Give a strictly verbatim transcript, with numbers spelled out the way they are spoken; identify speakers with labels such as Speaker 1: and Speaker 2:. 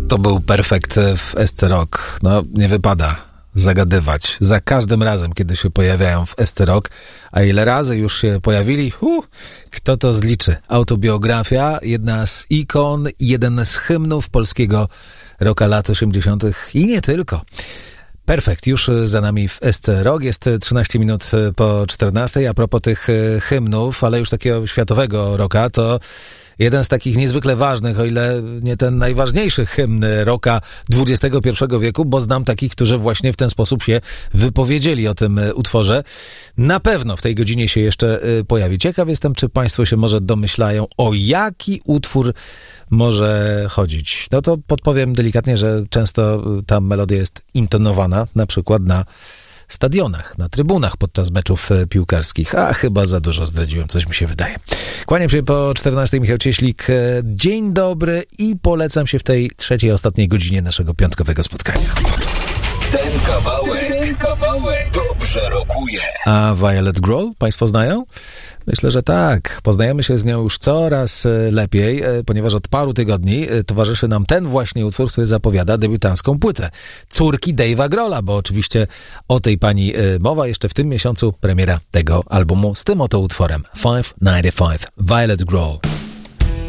Speaker 1: To był Perfekt w S C Rock. No, nie wypada zagadywać. Za każdym razem, kiedy się pojawiają w S C Rock, a ile razy już się pojawili, uh, kto to zliczy? Autobiografia, jedna z ikon, jeden z hymnów polskiego rocka lat osiemdziesiątych i nie tylko. Perfekt, już za nami w S C Rock, jest trzynaście minut po czternastej. A propos tych hymnów, ale już takiego światowego rocka, to jeden z takich niezwykle ważnych, o ile nie ten najważniejszy hymn rocka dwudziestego pierwszego wieku, bo znam takich, którzy właśnie w ten sposób się wypowiedzieli o tym utworze. Na pewno w tej godzinie się jeszcze pojawi. Ciekaw jestem, czy państwo się może domyślają, o jaki utwór może chodzić. No to podpowiem delikatnie, że często ta melodia jest intonowana, na przykład na stadionach, na trybunach podczas meczów piłkarskich. A chyba za dużo zdradziłem, coś mi się wydaje. Kłaniam się po czternastej, Michał Cieślik. Dzień dobry i polecam się w tej trzeciej, ostatniej godzinie naszego piątkowego spotkania.
Speaker 2: Ten kawałek, ten kawałek dobrze rokuje.
Speaker 1: A Violet Grohl państwo znają? Myślę, że tak. Poznajemy się z nią już coraz lepiej, ponieważ od paru tygodni towarzyszy nam ten właśnie utwór, który zapowiada debiutancką płytę córki Dave'a Grohla, bo oczywiście o tej pani mowa. Jeszcze w tym miesiącu premiera tego albumu z tym oto utworem. pięćset dziewięćdziesiąt pięć. Violet Grohl.